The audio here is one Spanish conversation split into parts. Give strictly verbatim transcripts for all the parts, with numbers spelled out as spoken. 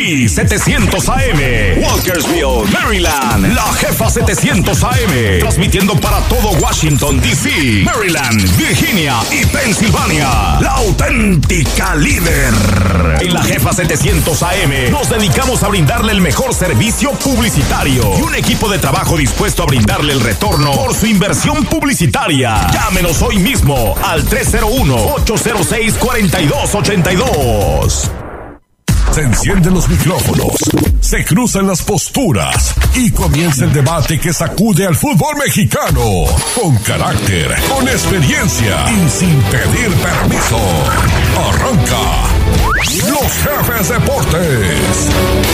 P setecientos A M, Walkersville, Maryland. La Jefa setecientos A M, transmitiendo para todo Washington, D C, Maryland, Virginia y Pensilvania. La auténtica líder. En La Jefa setecientos A M nos dedicamos a brindarle el mejor servicio publicitario y un equipo de trabajo dispuesto a brindarle el retorno por su inversión publicitaria. Llámenos hoy mismo al tres cero uno, ocho cero seis, cuatro dos ocho dos. Se encienden los micrófonos, se cruzan las posturas y comienza el debate que sacude al fútbol mexicano. Con carácter, con experiencia y sin pedir permiso. Arranca Los Jefes Deportes.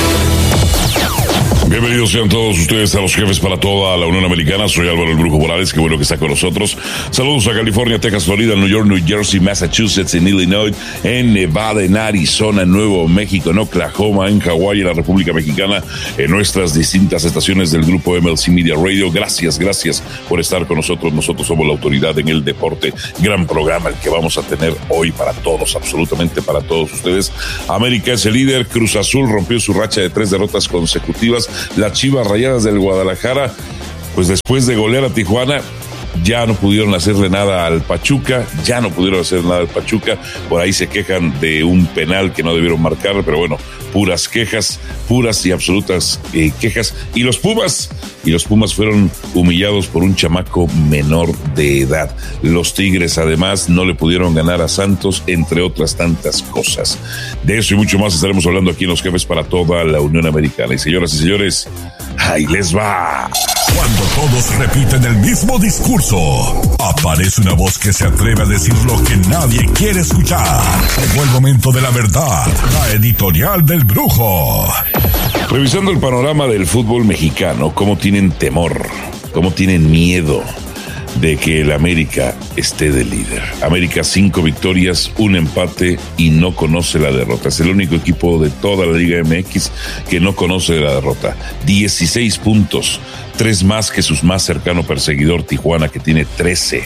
Bienvenidos sean todos ustedes a Los Jefes para toda la Unión Americana. Soy Álvaro el Brujo Morales, qué bueno que está con nosotros. Saludos a California, Texas, Florida, New York, New Jersey, Massachusetts, en Illinois, en Nevada, en Arizona, en Nuevo México, en Oklahoma, en Hawái, en la República Mexicana, en nuestras distintas estaciones del grupo M L C Media Radio. Gracias, gracias por estar con nosotros. Nosotros somos la autoridad en el deporte. Gran programa el que vamos a tener hoy para todos, absolutamente para todos ustedes. América es el líder. Cruz Azul rompió su racha de tres derrotas consecutivas. Las Chivas Rayadas del Guadalajara, pues después de golear a Tijuana, ya no pudieron hacerle nada al Pachuca, ya no pudieron hacer nada al Pachuca. Por ahí se quejan de un penal que no debieron marcar, pero bueno, puras quejas, puras y absolutas eh, quejas. Y los Pumas, y los Pumas fueron humillados por un chamaco menor de edad. Los Tigres además no le pudieron ganar a Santos, entre otras tantas cosas. De eso y mucho más estaremos hablando aquí en Los Jefes para toda la Unión Americana. Y señoras y señores, ahí les va. Cuando todos repiten el mismo discurso, aparece una voz que se atreve a decir lo que nadie quiere escuchar. Llegó el momento de la verdad, la editorial del Brujo. Revisando el panorama del fútbol mexicano, cómo tienen temor, cómo tienen miedo de que el América esté de líder. América cinco victorias, un empate y no conoce la derrota. Es el único equipo de toda la Liga M X que no conoce la derrota. dieciséis puntos, tres más que su más cercano perseguidor Tijuana, que tiene trece.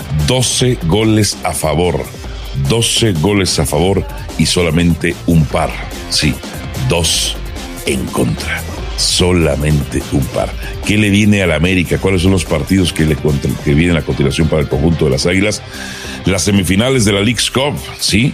doce goles a favor, doce goles a favor y solamente un par. Sí, dos en contra. Solamente un par. ¿Qué le viene al América? ¿Cuáles son los partidos que le que vienen a continuación para el conjunto de las Águilas? Las semifinales de la Leagues Cup, sí,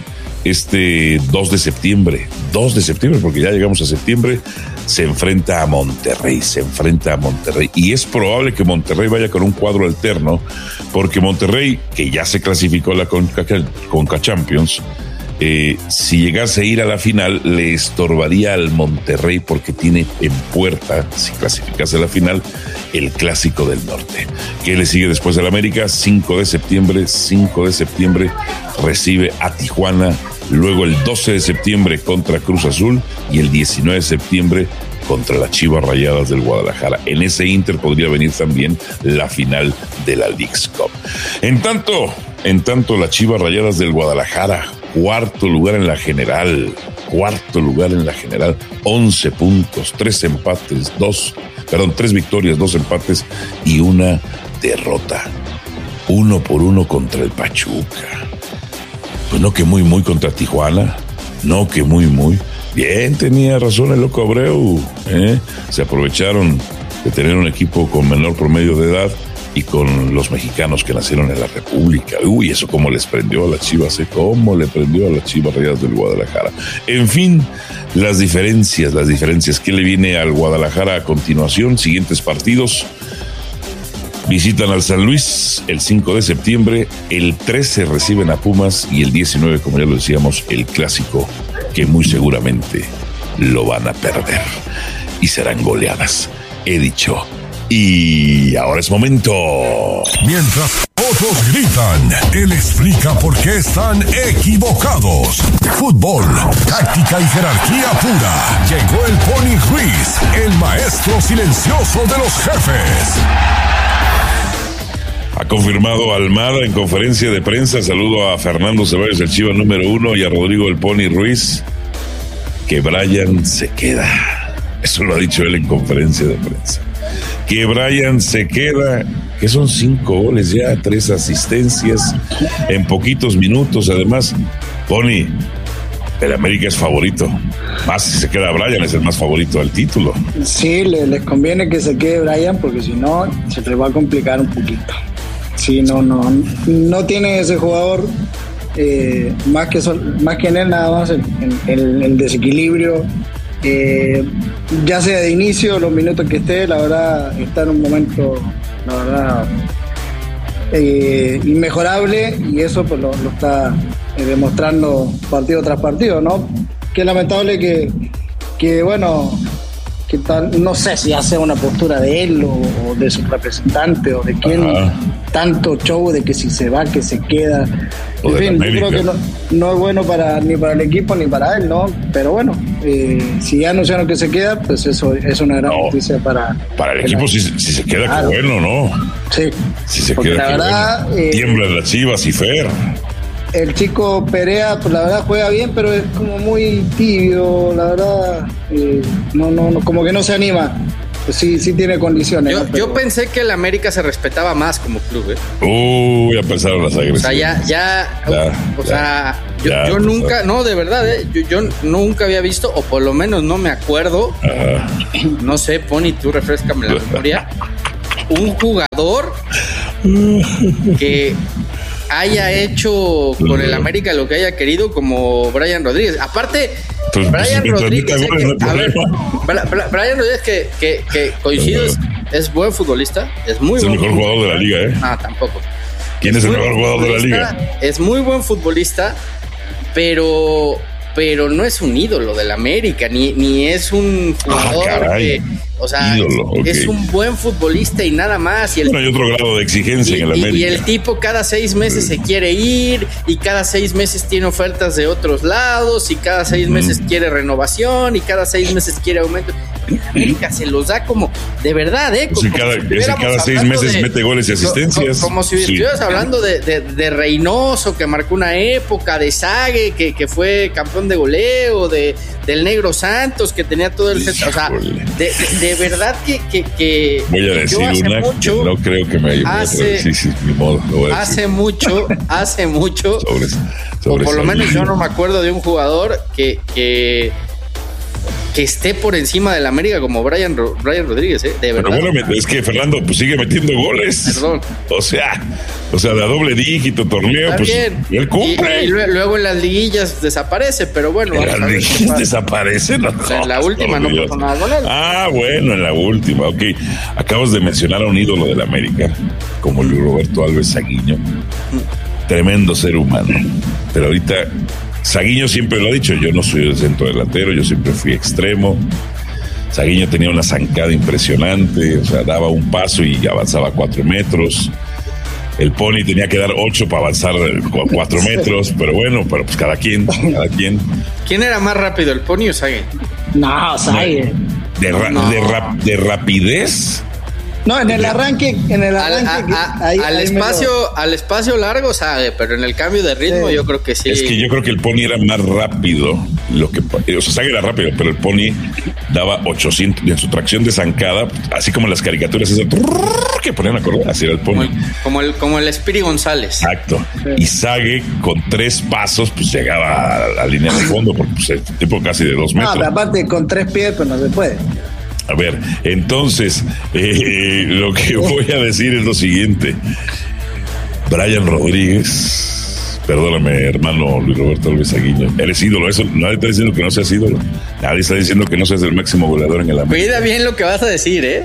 este dos de septiembre, dos de septiembre, porque ya llegamos a septiembre, se enfrenta a Monterrey, se enfrenta a Monterrey, y es probable que Monterrey vaya con un cuadro alterno, porque Monterrey, que ya se clasificó a la Conca, Conca Champions, Eh, si llegase a ir a la final, le estorbaría al Monterrey porque tiene en puerta, si clasificase a la final, el Clásico del Norte. ¿Qué le sigue después del América? cinco de septiembre, cinco de septiembre recibe a Tijuana, luego el doce de septiembre contra Cruz Azul y el diecinueve de septiembre contra las Chivas Rayadas del Guadalajara. En ese inter podría venir también la final de la Leagues Cup. En tanto, en tanto las Chivas Rayadas del Guadalajara, cuarto lugar en la general, cuarto lugar en la general, once puntos, tres empates, dos, perdón, tres victorias, dos empates y una derrota. Uno por uno contra el Pachuca. Pues no que muy, muy contra Tijuana, no que muy, muy. Bien, tenía razón el loco Abreu, ¿eh? Se aprovecharon de tener un equipo con menor promedio de edad y con los mexicanos que nacieron en la República. Uy, eso cómo les prendió a las Chivas, ¿eh? Cómo le prendió a las Chivas Rayadas del Guadalajara. En fin, las diferencias, las diferencias. ¿Qué le viene al Guadalajara a continuación? Siguientes partidos. Visitan al San Luis el cinco de septiembre, el trece reciben a Pumas y el diecinueve, como ya lo decíamos, el Clásico, que muy seguramente lo van a perder y serán goleadas. He dicho. Y ahora es momento. Mientras otros gritan, él explica por qué están equivocados. Fútbol, táctica y jerarquía pura. Llegó el Pony Ruiz, el maestro silencioso de los jefes. Ha confirmado Almada en conferencia de prensa. Saludo a Fernando Ceballos, el Chivas número uno, y a Rodrigo el Pony Ruiz, que Brian se queda. Eso lo ha dicho él en conferencia de prensa. Que Brian se queda, que son cinco goles ya, tres asistencias en poquitos minutos. Además, Pony, el América es favorito. Más si se queda Brian, es el más favorito del título. Sí, le, les conviene que se quede Brian, porque si no, se les va a complicar un poquito. Sí, no, no, no tiene ese jugador eh, más que sol, más que en él nada más el, el, el desequilibrio. Eh, ya sea de inicio, los minutos que esté, la verdad está en un momento, la verdad, eh, inmejorable, y eso pues lo, lo está eh, demostrando partido tras partido, ¿no? Qué lamentable que, que bueno, que tal, no sé si hace una postura de él o, o de su representante o de quién. Ajá. Tanto show de que si se va, que se queda. En fin, yo creo que no, no es bueno para ni para el equipo ni para él, ¿no? Pero bueno, eh, si ya anunciaron que se queda, pues eso es una gran no, noticia para... Para el equipo, si, si se queda, claro. Qué bueno, ¿no? Sí. Si se queda, la verdad... Bueno. Eh, Tiemblan las Chivas y Fer. El chico Perea, pues la verdad juega bien, pero es como muy tibio, la verdad, eh, no, no, no, como que no se anima. Pues sí, sí tiene condiciones. Yo, ¿no? Pero... yo pensé que el América se respetaba más como club, ¿eh? Uy, uh, ya pensaron las agresiones. O sea, ya, ya, ya o ya, sea, yo, ya, yo nunca, no, de verdad, ¿eh? Yo, yo nunca había visto, o por lo menos no me acuerdo, Ajá. no sé, Pony, tú refrescame la memoria, un jugador que haya hecho con el América lo que haya querido como Brian Rodríguez. Aparte, pues, Brian pues, Rodríguez, eh, que, a ver, Brian Rodríguez que, que, que coincido, es, es buen futbolista, es muy es buen el mejor jugador de la liga, ¿eh? Ah, tampoco. ¿Quién es, es el mejor jugador de la liga? Es muy buen futbolista, pero pero no es un ídolo del América, ni, ni es un jugador ah, que, o sea, ídolo, okay. Es un buen futbolista y nada más. Y el, bueno, hay otro grado de exigencia y, en el América. Y el tipo cada seis meses sí. se quiere ir, y cada seis meses tiene ofertas de otros lados, y cada seis mm. meses quiere renovación, y cada seis meses quiere aumento. En América se los da como, de verdad, ¿eh? Como, sí, cada, como si cada seis meses de, mete goles y asistencias. Como, como si sí. estuvieras hablando de, de, de Reynoso, que marcó una época, de Sague, que, que fue campeón de goleo, de, del Negro Santos, que tenía todo el... Híjole. O sea, de, de, de verdad que, que, que... Voy a decir una mucho, que no creo que me ayude. Hace, sí, sí, ni modo, lo voy a hace decir. mucho, hace mucho, sobre, sobre o por lo menos yo no me acuerdo de un jugador que... que que esté por encima del América como Brian, Brian Rodríguez, ¿eh? De verdad. Pero bueno, es que Fernando pues sigue metiendo goles. Perdón. O sea, o sea, de a doble dígito torneo, Está pues bien. él cumple. Y, y luego en las liguillas desaparece, pero bueno. En las liguillas desaparece, no, o sea, en la última no pasó nada con él. Ah, bueno, en la última, ok. Acabas de mencionar a un ídolo del América, como Luis Roberto Alves Saguiño. Mm. Tremendo ser humano. Pero ahorita... Saguiño siempre lo ha dicho, yo no soy el centro delantero, yo siempre fui extremo. Saguiño tenía una zancada impresionante, o sea, daba un paso y avanzaba cuatro metros. El Pony tenía que dar ocho para avanzar cuatro metros, pero bueno, pero pues cada quien, cada quien. ¿Quién era más rápido, el Pony o Sague? No, Sague. De, ra- no. de, ra- de rapidez. No, en el arranque, en el arranque al, a, a, ahí, al ahí espacio, lo... al espacio largo sabe, pero en el cambio de ritmo sí. yo creo que sí. Es que yo creo que el Pony era más rápido, lo que, o sea, Sague era rápido, pero el Pony daba ochocientos en su tracción de zancada, así como en las caricaturas esas que ponían a correr, así era el Pony. Como el, como el Espiri González. Exacto. Sí. Y Sague con tres pasos, pues llegaba a la línea de fondo, porque pues el tipo casi de dos metros. No, pero aparte con tres pies, pues no se puede. A ver, entonces, eh, lo que voy a decir es lo siguiente. Brian Rodríguez, perdóname, hermano Luis Roberto Alves Saguiño, eres ídolo, eso nadie está diciendo que no seas ídolo, nadie está diciendo que no seas el máximo goleador en el América. Cuida bien lo que vas a decir, ¿eh?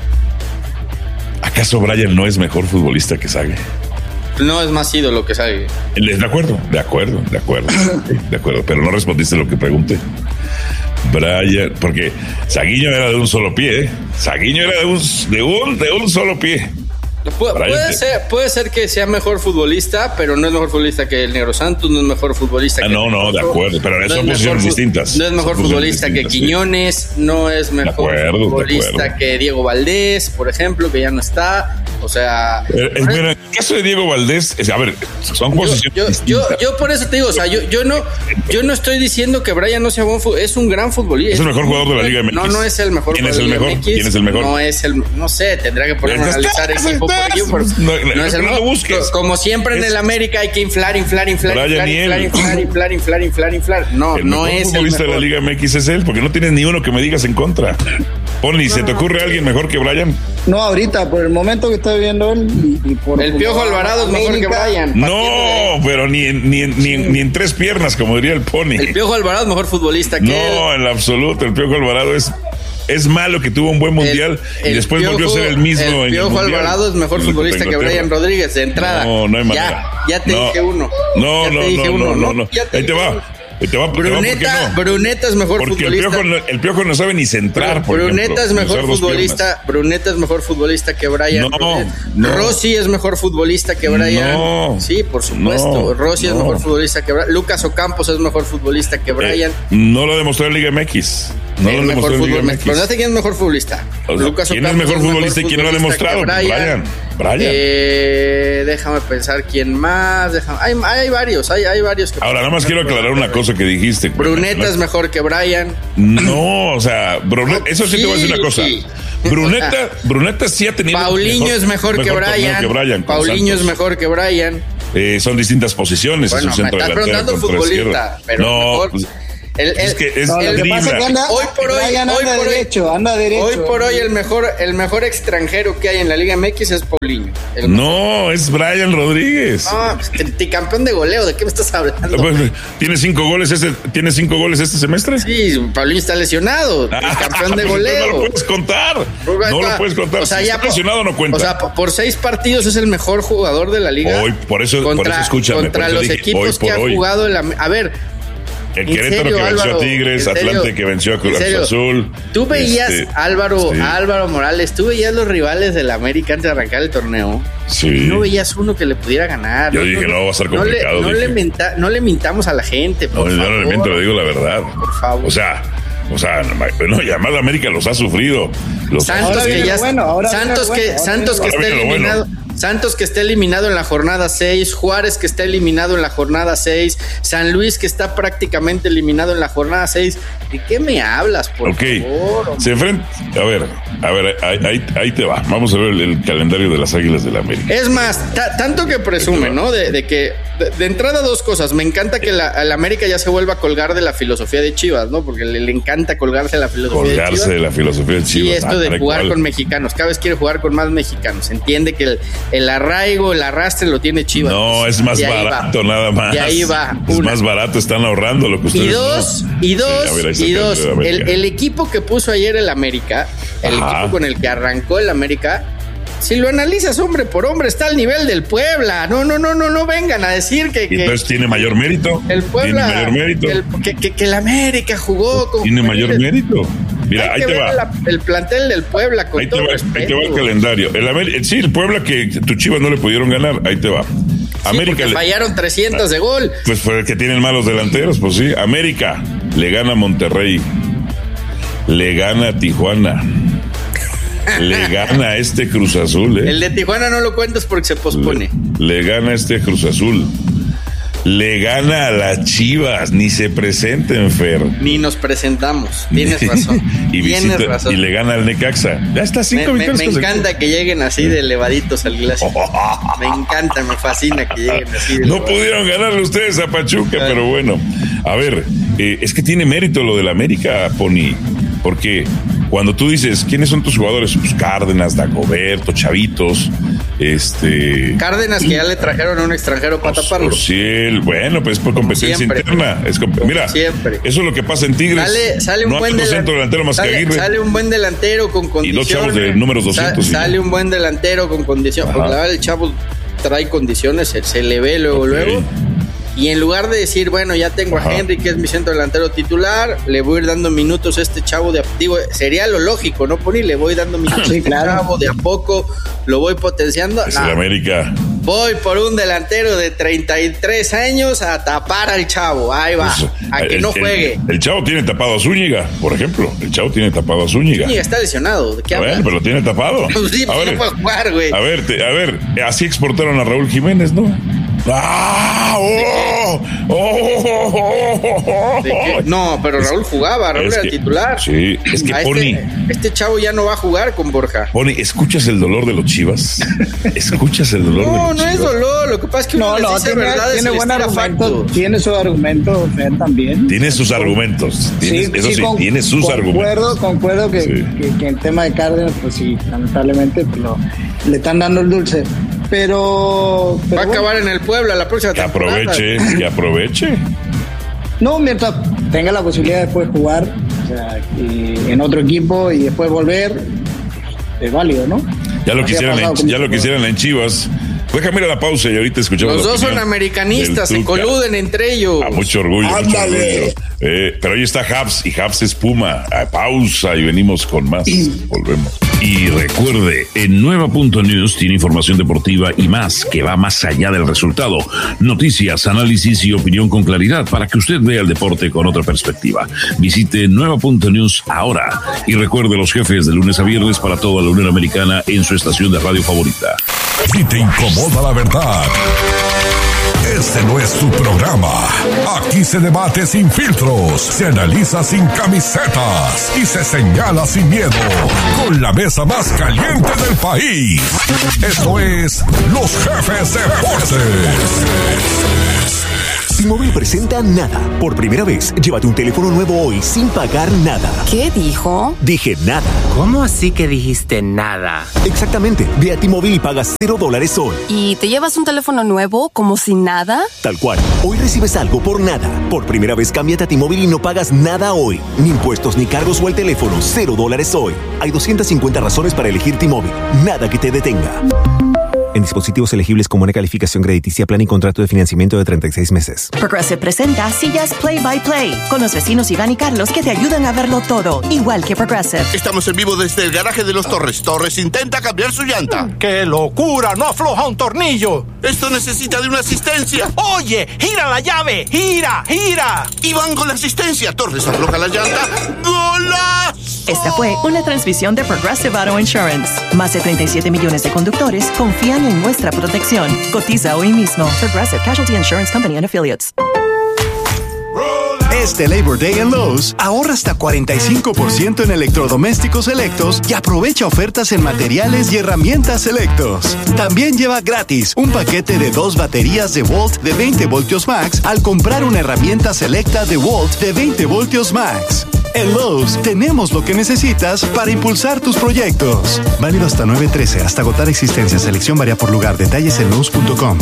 ¿Acaso Brian no es mejor futbolista que Sague? No es más ídolo que Sague. De acuerdo, de acuerdo, de acuerdo, de acuerdo, pero no respondiste lo que pregunté. Brian, porque Saguiño era de un solo pie, ¿eh? Saguiño era de un, de un, de un solo pie. Pu- puede, ser, puede ser que sea mejor futbolista, pero no es mejor futbolista que el Negro Santos, no es mejor futbolista ah, que... No, no, de acuerdo, pero no son posiciones fu- distintas. No es mejor futbolista que Quiñones, sí. no es mejor acuerdo, futbolista que Diego Valdés, por ejemplo, que ya no está. O sea, Eh, eh, mira, en el caso de Diego Valdés, es- a ver, son yo, posiciones yo, yo, distintas. yo por eso te digo, o sea, yo, yo no, yo no estoy diciendo que Brian no sea buen fútbol, es un gran futbolista. Es el mejor jugador de la Liga M X. No, no es el mejor. ¿Quién es jugador el de la mejor? Liga M X. ¿Quién es el mejor? No es el, no sé, tendría que ponerme a Estás- analizar estás- equipo por estás- equipo. no, No, no, es el no lo mejor. busques. Como siempre en Es- el América hay que inflar, inflar, inflar, Brian inflar, y él. inflar, inflar, inflar, inflar, inflar, inflar. No, El no mejor es el futbolista de la mejor. Liga M X es él, porque no tienes ni uno que me digas en contra. Pony, ¿se te ocurre alguien mejor que Brian? No, ahorita, por el momento que estoy viendo él y, y por El Piojo Alvarado es mejor que América, Brian. No, pero ni en, ni, en, ni, en, ni en tres piernas, como diría el Pony. El Piojo Alvarado es mejor futbolista que él. No, en lo absoluto. El Piojo Alvarado es, es malo que tuvo un buen mundial El- y el después Piojo- volvió a ser el mismo. El en el Piojo mundial. Alvarado es mejor En la futbolista Copa que Inglaterra. Brian Rodríguez de entrada. No, no hay manera. Ya, ya te No. dije uno. No, Ya te no, dije no, uno, no, no. Ya te Ahí te dije va. uno. Ahí te va, te va, ¿por qué Bruneta, no? Bruneta es mejor Porque el futbolista. piojo, no, el Piojo no sabe ni centrar. Por Bruneta ejemplo, es ni mejor usar dos futbolista. Bruneta es mejor futbolista que Brian. No, Rodríguez. no. Rossi es mejor futbolista que Brian. No. Sí, por supuesto. No, Rossi es no. mejor futbolista que Brian. Lucas Ocampos es mejor futbolista que piernas. Brian. Eh, no lo demostró en Liga M X. No Es lo mejor demostró en Liga fútbol. M X. Pero no sé quién es mejor futbolista. O sea, Lucas ¿quién es Ocampos mejor futbolista y quién lo ha futbolista demostrado? que Brian. Brian. Eh, déjame pensar quién más. Déjame, hay, hay varios, hay, hay varios. Que Ahora, nada más quiero aclarar una cosa que dijiste. Bruneta es mejor que Brian. No, o sea, Bruneta, eso sí, te voy a decir una cosa. Sí. Bruneta, Bruneta sí ha tenido. Paulinho es mejor, que torneo Brian. que Brian con Paulinho es Santos. mejor que Brian. Eh, son distintas posiciones. Bueno, es un me centro estás delantero preguntando contra futbolista, izquierda. pero no, mejor. pues, El, el, es que es No, lo que dribla. pasa es que anda, Hoy por hoy, Brian hoy anda por hoy- derecho, anda derecho. hoy por hoy el mejor, el mejor extranjero que hay en la Liga M X es Paulinho. El No, es Brian Rodríguez. No, pues, tricampeón de goleo, ¿de qué me estás hablando? Pues, ¿Tiene cinco goles este, ¿tiene cinco goles este semestre? Sí, Paulinho está lesionado, Ah, campeón de pues, goleo. No lo puedes contar. Ahí No está. lo puedes contar. O sea, si ya está po- lesionado no cuenta. O sea, po- por seis partidos es el mejor jugador de la liga. Hoy, por eso- por eso escúchame, Contra por eso los dije, equipos hoy que por ha hoy. jugado el Am- A ver, el en Querétaro serio, que venció Álvaro, a Tigres, en serio, Atlante que venció a Cruz en serio. Azul. Tú veías, Este, Álvaro, sí. Álvaro Morales, tú veías los rivales de la América antes de arrancar el torneo. Sí. Y no veías uno que le pudiera ganar. Yo dije, no, va a ser no le- complicado, No, le, dije. minta- no le mintamos a la gente, por No, yo no favor. le miento, le digo la verdad. Por favor. O sea, o sea, no, y además la América los ha sufrido. Los ha Santos Ahora que viene ya lo bueno, ahora Santos viene lo que bueno, ahora Santos que viene lo está bueno. Ahora viene lo eliminado. Santos que está eliminado en la jornada seis, Juárez que está eliminado en la jornada seis, San Luis que está prácticamente eliminado en la jornada seis. ¿De qué me hablas, por Ok, favor? hombre? se enfrenta. A ver, a ver, ahí, ahí, ahí te va. Vamos a ver el, el calendario de las Águilas del la América. Es más, ta- tanto que presume, ¿no? De, de que, de, de entrada, dos cosas. Me encanta que la, la América ya se vuelva a colgar de la filosofía de Chivas, ¿no? Porque le, le encanta colgarse de la filosofía de Colgarse Chivas. de la filosofía de Chivas. Y esto Ah, de caray, jugar ¿cuál? con mexicanos. Cada vez quiere jugar con más mexicanos. Entiende que el, el arraigo, el arrastre lo tiene Chivas. No, es más Y ahí barato, va. nada más. Y ahí va. Es Una. más barato, están ahorrando lo que ustedes. Y dos, no. y dos, Sí, a ver, ahí está y el dos. calendario de El, América. el equipo que puso ayer el América, el Ajá. equipo con el que arrancó el América, si lo analizas hombre por hombre, está al nivel del Puebla. No, no, no, no, no vengan a decir que, Y que entonces tiene mayor mérito. el Puebla, Tiene mayor mérito. el- que, que, que el América jugó con Tiene mayor juveniles. mérito. Mira, Hay ahí que te ver va. la- el plantel del Puebla con Ahí te, todo va, ahí respeto. te va el calendario. El Ameri- sí, el Puebla que tu Chivas no le pudieron ganar. Ahí te va. Sí, América porque le- fallaron trescientos de gol. Pues fue el que tienen malos delanteros, pues sí. América le gana a Monterrey. Le gana a Tijuana. Le gana a este Cruz Azul, ¿eh? El de Tijuana no lo cuentas porque se pospone. Le, le gana a este Cruz Azul. Le gana a las Chivas. Ni se presenten, Fer. Ni nos presentamos. Tienes razón. y, Tienes visita, razón. y le gana al Necaxa. Ya está, cinco Me, me- victorias me consecutivas. encanta que lleguen así de elevaditos al clásico. Me encanta, me fascina que lleguen así de No elevaditos. pudieron ganarle ustedes a Pachuca, pero bueno. A ver, eh, es que tiene mérito lo del América, Pony. Porque cuando tú dices, ¿quiénes son tus jugadores? Pues Cárdenas, Dagoberto, Chavitos, este... Cárdenas que ya le trajeron a un extranjero para taparlo. Ociel, bueno, pues por competencia siempre. interna. Es comp- Como mira, siempre. eso es lo que pasa en Tigres. Sale, sale un no buen hay otro delan- centro delantero más que sale, Aguirre. sale un buen delantero con Y condiciones. dos chavos de números doscientos, Sa- sí. sale un buen delantero con condiciones. Ajá. Porque la verdad el chavo trae condiciones, se, se le ve luego, Ok. luego. Y en lugar de decir, bueno, ya tengo Ajá. a Henry, que es mi centro delantero titular, le voy a ir dando minutos a este chavo de digo, sería lo lógico, ¿no, Poni? Le voy dando minutos Sí, a este claro. chavo de a poco, lo voy potenciando. Es No, el América. Voy por un delantero de treinta y tres años a tapar al Chavo. Ahí va, pues, a que el, no juegue. El, el Chavo tiene tapado a Zúñiga, por ejemplo. El Chavo tiene tapado a Zúñiga. Zúñiga está lesionado. ¿De qué hablas? Bueno, pero lo tiene tapado. Pues sí, pues no puede jugar, güey. A ver, te, a ver, así exportaron a Raúl Jiménez, ¿no? ¡Ah! ¡Oh! ¡Oh! ¡Oh! ¡Oh! No, pero Raúl jugaba, Raúl era que, titular. Sí, es que a Pony. Este, este Chavo ya no va a jugar con Borja. Pony, ¿escuchas el dolor de los Chivas? ¿Escuchas el dolor no, de los no Chivas? No, es dolor. Lo que pasa es que uno no, les no, dice tiene, verdad. Tiene buen argumento. Tiene sus argumentos, Fer, también. Tiene sus argumentos. Tienes, sí, eso sí, sí con, tiene sus concuerdo, argumentos. Concuerdo que, sí. que, que en tema de Cárdenas, pues sí, lamentablemente pues lo, le están dando el dulce. Pero, pero va a bueno, acabar en el Puebla la próxima que temporada. aproveche, que aproveche. No, mientras tenga la posibilidad de después jugar, o sea, y en otro equipo y después volver, es válido, ¿no? Ya lo quisieran, en, ya lo quisieran en Chivas. Déjame ir a la pausa y ahorita escuchamos. Los dos son americanistas, se coluden entre ellos. A mucho orgullo, mucho orgullo. Eh, pero ahí está Habs y Habs es Puma. A pausa y venimos con más. Volvemos. Y recuerde, en Nueva Punto News tiene información deportiva y más que va más allá del resultado. Noticias, análisis y opinión con claridad para que usted vea el deporte con otra perspectiva. Visite Nueva Punto News ahora y recuerde los jefes de lunes a viernes para toda la Unión Americana en su estación de radio favorita. Si te incomoda la verdad, este no es tu programa. Aquí se debate sin filtros, se analiza sin camisetas y se señala sin miedo. Con la mesa más caliente del país. Esto es Los Jefes Deportes. T-Mobile presenta Nada. Por primera vez, llévate un teléfono nuevo hoy sin pagar nada. ¿Qué dijo? Dije nada. ¿Cómo así que dijiste nada? Exactamente. Ve a T-Mobile y pagas cero dólares hoy. ¿Y te llevas un teléfono nuevo como sin nada? Tal cual. Hoy recibes algo por nada. Por primera vez, cámbiate a T-Mobile y no pagas nada hoy. Ni impuestos ni cargos o el teléfono. Cero dólares hoy. Hay doscientas cincuenta razones para elegir T-Mobile. Nada que te detenga. En dispositivos elegibles con buena calificación crediticia, plan y contrato de financiamiento de treinta y seis meses. Progressive presenta Sillas Play by Play con los vecinos Iván y Carlos que te ayudan a verlo todo, igual que Progressive. Estamos en vivo desde el garaje de los Torres. Torres intenta cambiar su llanta. ¡Qué locura! ¡No afloja un tornillo! Esto necesita de una asistencia. ¡Oye! ¡Gira la llave! ¡Gira! ¡Gira! Iván con la asistencia. Torres afloja la llanta. ¡Golazo! Esta fue una transmisión de Progressive Auto Insurance. Más de treinta y siete millones de conductores confían en nuestra protección. Cotiza hoy mismo. Progressive Casualty Insurance Company and Affiliates. Este Labor Day en Lowe's, ahorra hasta cuarenta y cinco por ciento en electrodomésticos selectos y aprovecha ofertas en materiales y herramientas selectos. También lleva gratis un paquete de dos baterías de Volt de veinte voltios max al comprar una herramienta selecta de Volt de veinte voltios max. En Lowe's tenemos lo que necesitas para impulsar tus proyectos. Válido hasta nueve trece, hasta agotar existencia. Selección varía por lugar. Detalles en Lowe's punto com.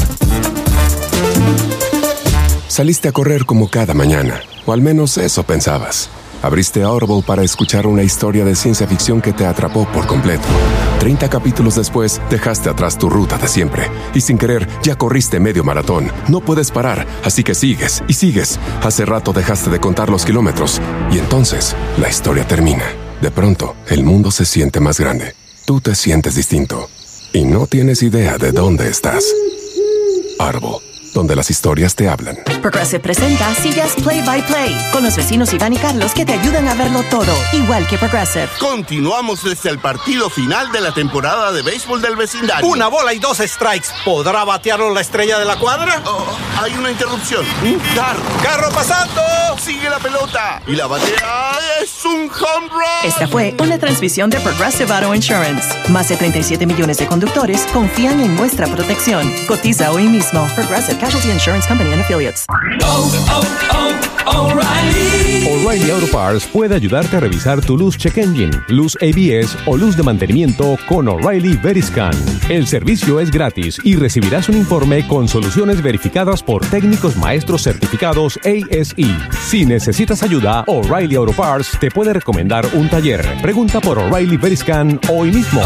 Saliste a correr como cada mañana, o al menos eso pensabas. Abriste Audible para escuchar una historia de ciencia ficción que te atrapó por completo. Treinta capítulos después, dejaste atrás tu ruta de siempre. Y sin querer, ya corriste medio maratón. No puedes parar, así que sigues y sigues. Hace rato dejaste de contar los kilómetros. Y entonces, la historia termina. De pronto, el mundo se siente más grande. Tú te sientes distinto. Y no tienes idea de dónde estás. Audible, donde las historias te hablan. Progressive presenta Sillas Play by Play con los vecinos Iván y Carlos que te ayudan a verlo todo, igual que Progressive. Continuamos desde el partido final de la temporada de béisbol del vecindario. Una bola y dos strikes. ¿Podrá batearlo la estrella de la cuadra? Oh, hay una interrupción. Un carro. ¡Carro pasando! Sigue la pelota. Y la batea es un home run. Esta fue una transmisión de Progressive Auto Insurance. Más de treinta y siete millones de conductores confían en nuestra protección. Cotiza hoy mismo. Progressive Casualty Insurance Company and Affiliates. Oh, oh, oh, O'Reilly. O'Reilly Auto Parts puede ayudarte a revisar tu luz check engine, luz A B S o luz de mantenimiento con O'Reilly Veriscan. El servicio es gratis y recibirás un informe con soluciones verificadas por técnicos maestros certificados A S E. Si necesitas ayuda, O'Reilly Auto Parts te puede recomendar un taller. Pregunta por O'Reilly Veriscan hoy mismo.